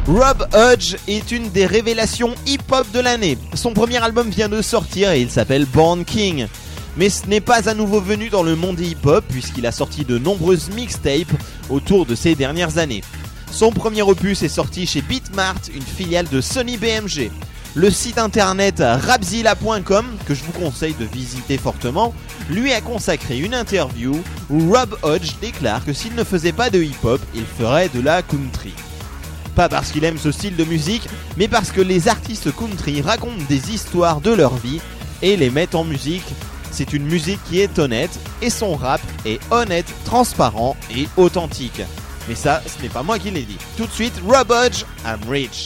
Rob Hodge est une des révélations hip-hop de l'année. Son premier album vient de sortir et il s'appelle Born King. Mais ce n'est pas à nouveau venu dans le monde hip-hop puisqu'il a sorti de nombreuses mixtapes autour de ces dernières années. Son premier opus est sorti chez Beatmart, une filiale de Sony BMG. Le site internet rapzilla.com, que je vous conseille de visiter fortement, lui a consacré une interview où Rob Hodge déclare que s'il ne faisait pas de hip-hop, il ferait de la country. Pas parce qu'il aime ce style de musique, mais parce que les artistes country racontent des histoires de leur vie et les mettent en musique. C'est une musique qui est honnête et son rap est honnête, transparent et authentique. Mais ça, ce n'est pas moi qui l'ai dit. Tout de suite, Rob Hodge, I'm Rich.